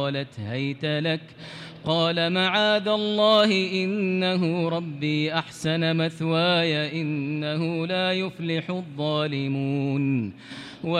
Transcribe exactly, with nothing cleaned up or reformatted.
قالت هيت لك قال معاذ الله إنه ربي أحسن مثواي إنه لا يفلح الظالمون